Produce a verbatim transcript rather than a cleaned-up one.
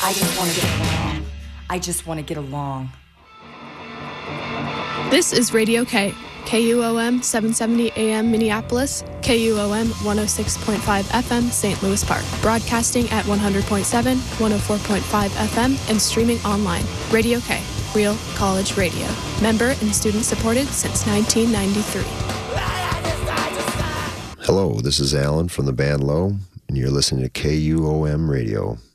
I just want to get along. I just want to get along. This is Radio K, K U O M seven seventy A M Minneapolis, K U O M one oh six point five F M Saint Louis Park, broadcasting at one hundred point seven, one oh four point five F M, and streaming online. Radio K, real college radio. Member and student supported since nineteen ninety-three. Hello, this is Alan from the band Low, and you're listening to K U O M Radio.